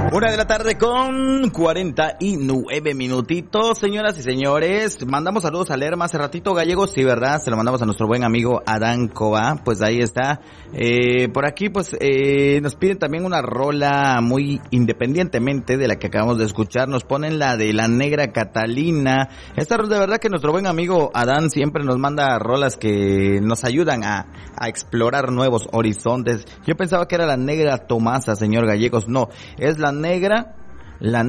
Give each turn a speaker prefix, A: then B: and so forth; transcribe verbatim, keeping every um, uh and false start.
A: Una de la tarde con cuarenta y nueve minutitos, señoras y señores. Mandamos saludos a Lerma hace ratito, Gallegos, sí, ¿verdad? Se lo mandamos a nuestro buen amigo Adán Coba, pues ahí está. Eh, por aquí, pues, eh, nos piden también una rola muy independientemente de la que acabamos de escuchar. Nos ponen la de La Negra Catalina. Esta de verdad que nuestro buen amigo Adán siempre nos manda rolas que nos ayudan a, a explorar nuevos horizontes. Yo pensaba que era La Negra Tomasa, señor Gallegos. No, es La Negra, la